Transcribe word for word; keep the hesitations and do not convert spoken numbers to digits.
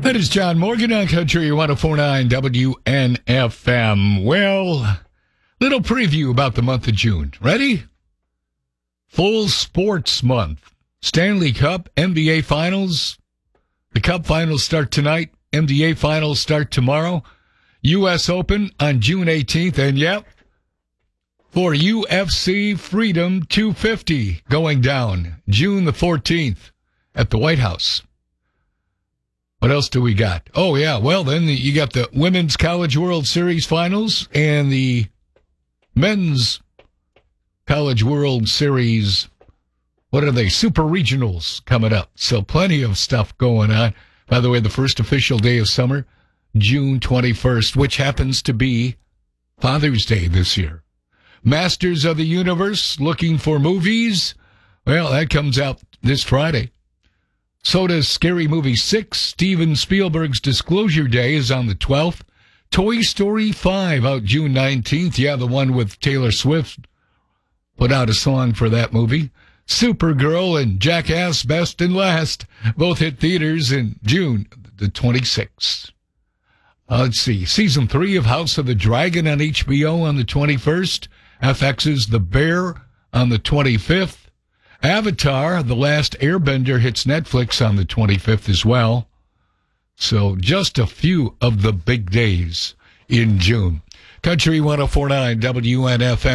That is John Morgan on Country one oh four point nine W N F M. Well, little preview about the month of June. Ready? Full sports month. Stanley Cup, N B A Finals. The Cup Finals start tonight. N B A Finals start tomorrow. U S Open on June eighteenth. And yep, for U F C Freedom two fifty going down June the fourteenth at the White House. What else do we got? Oh, yeah. Well, then you got the Women's College World Series Finals and the Men's College World Series, what are they, Super Regionals coming up. So plenty of stuff going on. By the way, the first official day of summer, June twenty-first, which happens to be Father's Day this year. Masters of the Universe, looking for movies. Well, that comes out this Friday. So does Scary Movie six. Steven Spielberg's Disclosure Day is on the twelfth. Toy Story five out June nineteenth. Yeah, the one with Taylor Swift. Put out a song for that movie. Supergirl and Jackass Best and Last both hit theaters in June the twenty-sixth. Uh, let's see. Season three of House of the Dragon on H B O on the twenty-first. F X's The Bear on the twenty-fifth. Avatar, The Last Airbender, hits Netflix on the twenty-fifth as well. So just a few of the big days in June. Country one oh four point nine W N F M.